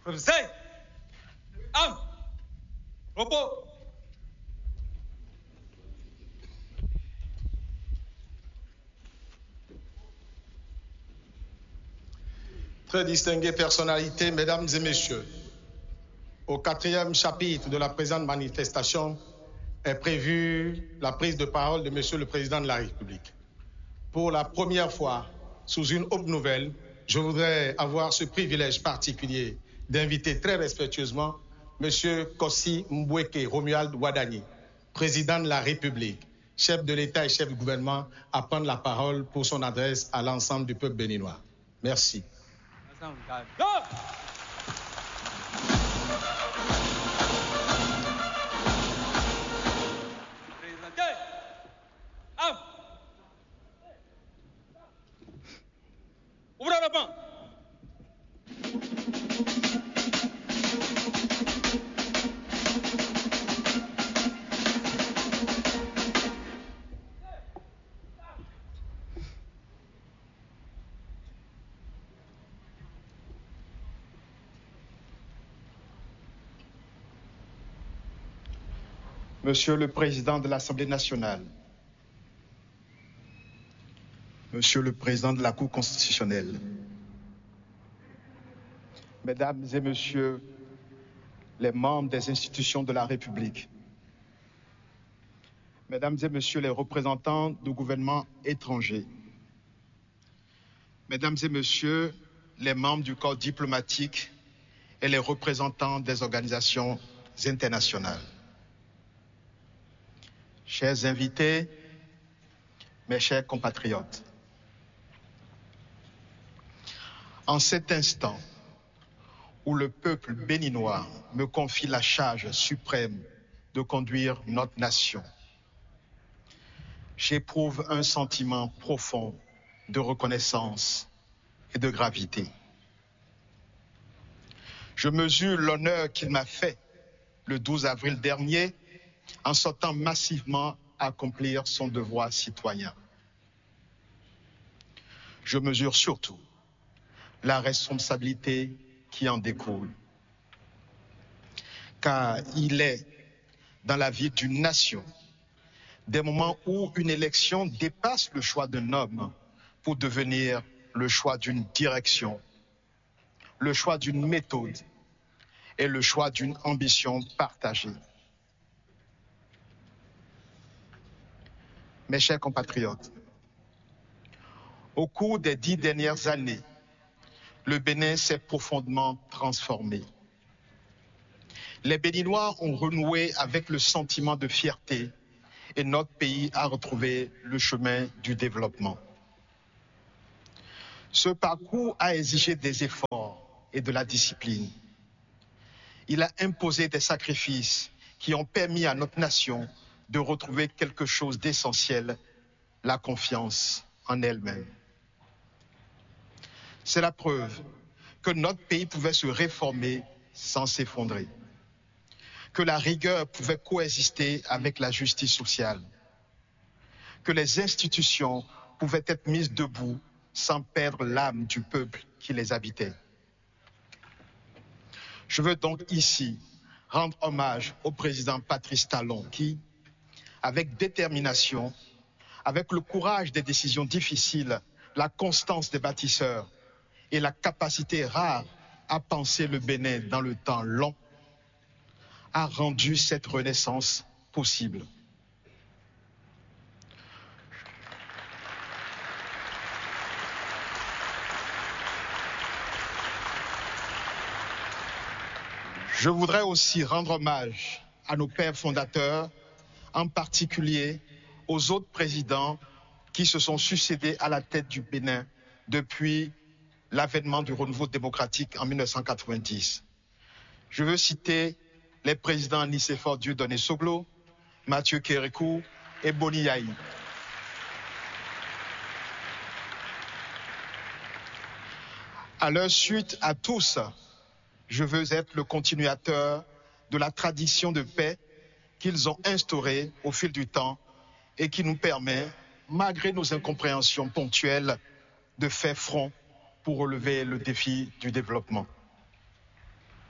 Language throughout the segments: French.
Professeur, arme, repos. Très distinguées personnalités, mesdames et messieurs, au 4e chapitre de la présente manifestation est prévue la prise de parole de Monsieur le Président de la République. Pour la première fois, sous une haute nouvelle, je voudrais avoir ce privilège particulier d'inviter très respectueusement Monsieur Kossi Mbweke Romuald Wadani, Président de la République, chef de l'État et chef du gouvernement, à prendre la parole pour son adresse à l'ensemble du peuple béninois. Merci. Ouvrez la main. Monsieur le Président de l'Assemblée nationale, Monsieur le Président de la Cour constitutionnelle, Mesdames et Messieurs les membres des institutions de la République, Mesdames et Messieurs les représentants du gouvernement étranger, Mesdames et Messieurs les membres du corps diplomatique et les représentants des organisations internationales, chers invités, mes chers compatriotes, en cet instant où le peuple béninois me confie la charge suprême de conduire notre nation, j'éprouve un sentiment profond de reconnaissance et de gravité. Je mesure l'honneur qu'il m'a fait le 12 avril dernier en sortant massivement accomplir son devoir citoyen. Je mesure surtout la responsabilité qui en découle. Car il est dans la vie d'une nation des moments où une élection dépasse le choix d'un homme pour devenir le choix d'une direction, le choix d'une méthode et le choix d'une ambition partagée. Mes chers compatriotes, au cours des 10 dernières années, le Bénin s'est profondément transformé. Les Béninois ont renoué avec le sentiment de fierté et notre pays a retrouvé le chemin du développement. Ce parcours a exigé des efforts et de la discipline. Il a imposé des sacrifices qui ont permis à notre nation de retrouver quelque chose d'essentiel, la confiance en elle-même. C'est la preuve que notre pays pouvait se réformer sans s'effondrer, que la rigueur pouvait coexister avec la justice sociale, que les institutions pouvaient être mises debout sans perdre l'âme du peuple qui les habitait. Je veux donc ici rendre hommage au président Patrice Talon qui, avec détermination, avec le courage des décisions difficiles, la constance des bâtisseurs et la capacité rare à penser le Bénin dans le temps long, a rendu cette renaissance possible. Je voudrais aussi rendre hommage à nos pères fondateurs, en particulier aux autres présidents qui se sont succédés à la tête du Bénin depuis l'avènement du renouveau démocratique en 1990. Je veux citer les présidents Nicéphore Dieudonné Soglo, Mathieu Kérékou et Boni Yahi. À leur suite à tous, je veux être le continuateur de la tradition de paix qu'ils ont instaurée au fil du temps et qui nous permet, malgré nos incompréhensions ponctuelles, de faire front pour relever le défi du développement.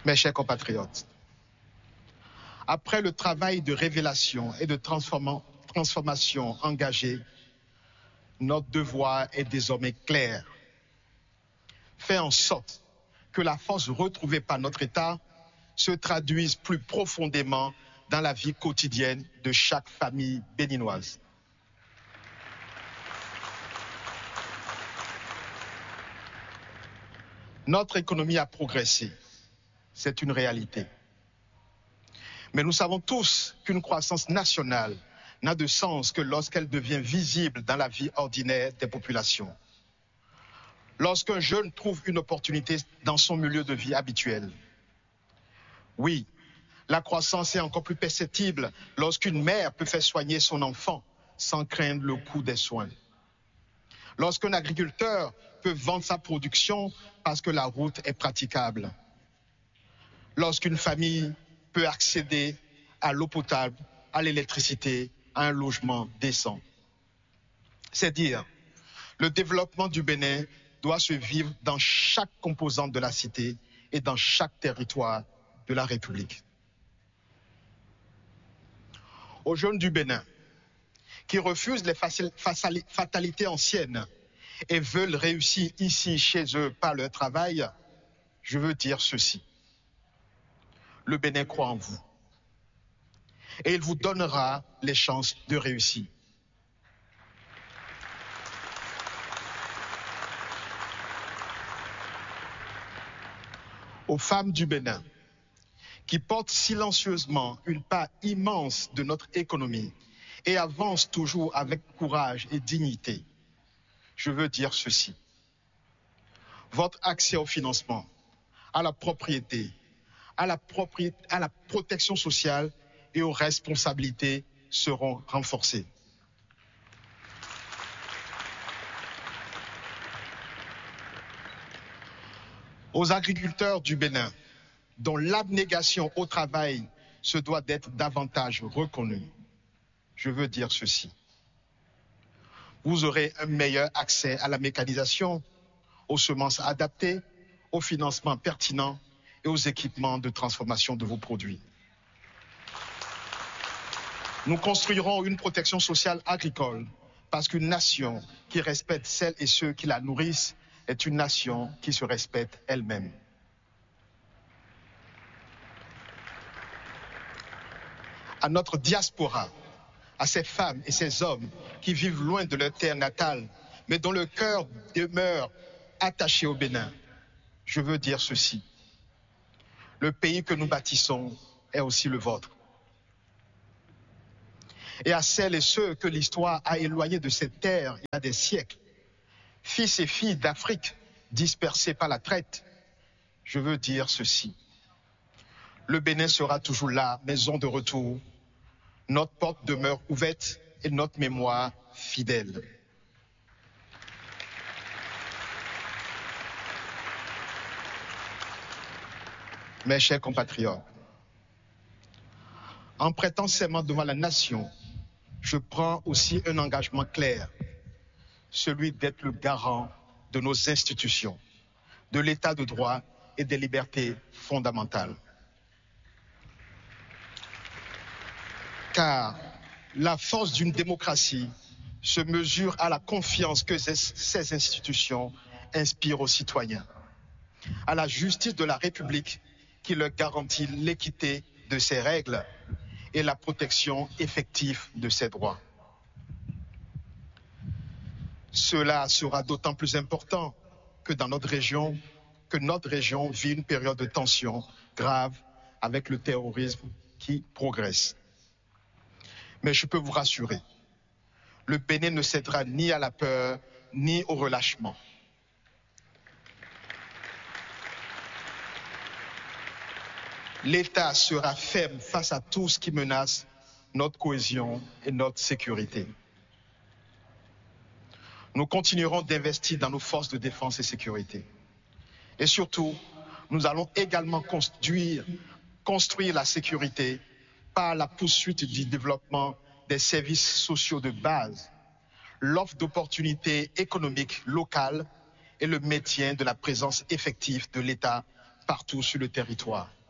Mes chers compatriotes, après le travail de révélation et de transformation engagé, notre devoir est désormais clair. Faire en sorte que la force retrouvée par notre État se traduise plus profondément dans la vie quotidienne de chaque famille béninoise. Notre économie a progressé, c'est une réalité. Mais nous savons tous qu'une croissance nationale n'a de sens que lorsqu'elle devient visible dans la vie ordinaire des populations. Lorsqu'un jeune trouve une opportunité dans son milieu de vie habituel. Oui, la croissance est encore plus perceptible lorsqu'une mère peut faire soigner son enfant sans craindre le coût des soins. Lorsqu'un agriculteur peut vendre sa production parce que la route est praticable. Lorsqu'une famille peut accéder à l'eau potable, à l'électricité, à un logement décent. C'est dire, le développement du Bénin doit se vivre dans chaque composante de la cité et dans chaque territoire de la République. Aux jeunes du Bénin, qui refusent les fatalités anciennes et veulent réussir ici, chez eux, par leur travail, je veux dire ceci. Le Bénin croit en vous et il vous donnera les chances de réussir. Aux femmes du Bénin, qui portent silencieusement une part immense de notre économie et avancent toujours avec courage et dignité, je veux dire ceci. Votre accès au financement, à la propriété, à la protection sociale et aux responsabilités seront renforcés. Aux agriculteurs du Bénin, dont l'abnégation au travail se doit d'être davantage reconnue, je veux dire ceci. Vous aurez un meilleur accès à la mécanisation, aux semences adaptées, au financement pertinent et aux équipements de transformation de vos produits. Nous construirons une protection sociale agricole parce qu'une nation qui respecte celles et ceux qui la nourrissent est une nation qui se respecte elle-même. À notre diaspora, à ces femmes et ces hommes qui vivent loin de leur terre natale, mais dont le cœur demeure attaché au Bénin, je veux dire ceci. Le pays que nous bâtissons est aussi le vôtre. Et à celles et ceux que l'histoire a éloignés de cette terre il y a des siècles, fils et filles d'Afrique dispersés par la traite, je veux dire ceci. Le Bénin sera toujours là, maison de retour. Notre porte demeure ouverte et notre mémoire fidèle. Mes chers compatriotes, en prêtant serment devant la nation, je prends aussi un engagement clair, celui d'être le garant de nos institutions, de l'état de droit et des libertés fondamentales. Car la force d'une démocratie se mesure à la confiance que ces institutions inspirent aux citoyens, à la justice de la République qui leur garantit l'équité de ses règles et la protection effective de ses droits. Cela sera d'autant plus important que notre région vit une période de tension grave avec le terrorisme qui progresse. Mais je peux vous rassurer, le Bénin ne cédera ni à la peur, ni au relâchement. L'État sera ferme face à tout ce qui menace notre cohésion et notre sécurité. Nous continuerons d'investir dans nos forces de défense et sécurité. Et surtout, nous allons également construire la sécurité par la poursuite du développement des services sociaux de base, l'offre d'opportunités économiques locales et le maintien de la présence effective de l'État partout sur le territoire.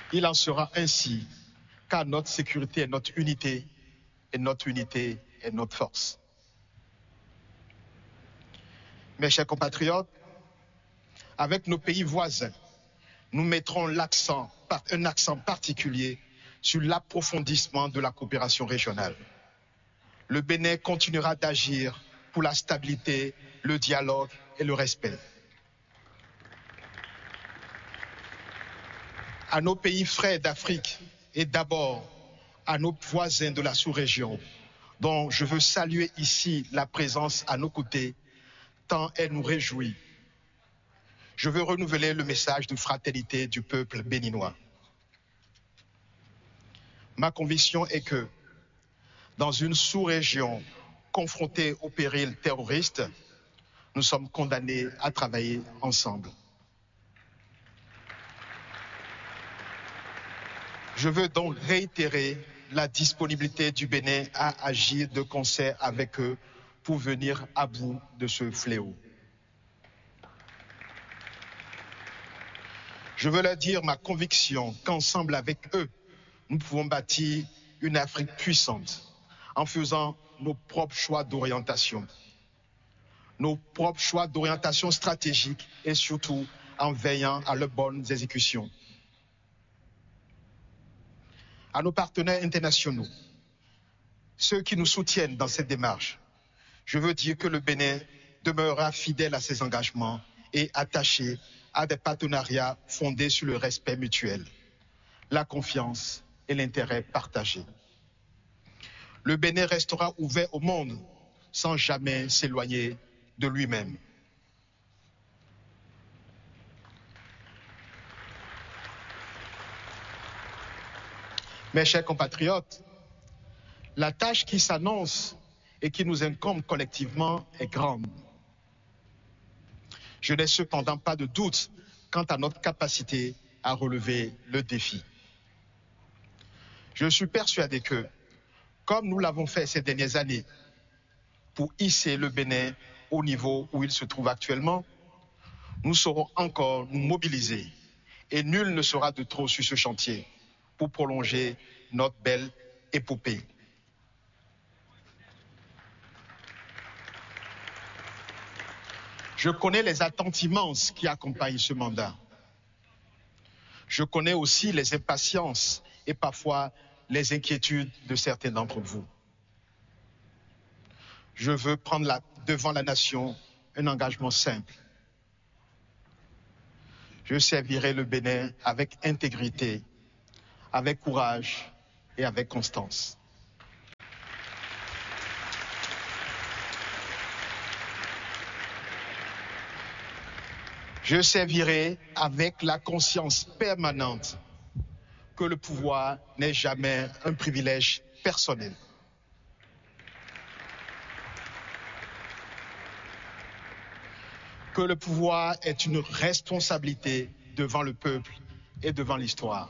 Il en sera ainsi, car notre sécurité est notre unité, et notre unité est notre force. Mes chers compatriotes, avec nos pays voisins, nous mettrons un accent particulier sur l'approfondissement de la coopération régionale. Le Bénin continuera d'agir pour la stabilité, le dialogue et le respect. À nos pays frères d'Afrique et d'abord à nos voisins de la sous-région, dont je veux saluer ici la présence à nos côtés, tant elle nous réjouit. Je veux renouveler le message de fraternité du peuple béninois. Ma conviction est que, dans une sous-région confrontée au péril terroriste, nous sommes condamnés à travailler ensemble. Je veux donc réitérer la disponibilité du Bénin à agir de concert avec eux pour venir à bout de ce fléau. Je veux leur dire ma conviction qu'ensemble avec eux, nous pouvons bâtir une Afrique puissante en faisant nos propres choix d'orientation. Nos propres choix d'orientation stratégique et surtout en veillant à leurs bonnes exécutions. À nos partenaires internationaux, ceux qui nous soutiennent dans cette démarche, je veux dire que le Bénin demeurera fidèle à ses engagements et attaché à des partenariats fondés sur le respect mutuel, la confiance et l'intérêt partagé. Le Bénin restera ouvert au monde sans jamais s'éloigner de lui-même. Mes chers compatriotes, la tâche qui s'annonce et qui nous incombe collectivement est grande. Je n'ai cependant pas de doute quant à notre capacité à relever le défi. Je suis persuadé que, comme nous l'avons fait ces dernières années, pour hisser le Bénin au niveau où il se trouve actuellement, nous saurons encore nous mobiliser et nul ne sera de trop sur ce chantier pour prolonger notre belle épopée. Je connais les attentes immenses qui accompagnent ce mandat. Je connais aussi les impatiences et parfois les inquiétudes de certains d'entre vous. Je veux prendre devant la nation un engagement simple. Je servirai le Bénin avec intégrité, avec courage et avec constance. Je servirai avec la conscience permanente que le pouvoir n'est jamais un privilège personnel. Que le pouvoir est une responsabilité devant le peuple et devant l'histoire.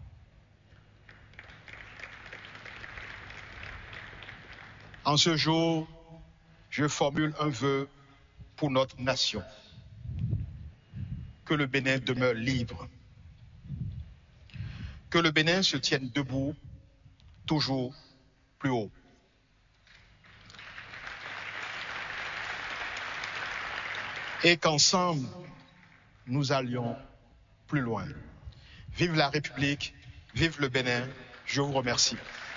En ce jour, je formule un vœu pour notre nation. Que le Bénin demeure libre. Que le Bénin se tienne debout, toujours plus haut. Et qu'ensemble, nous allions plus loin. Vive la République, vive le Bénin, je vous remercie.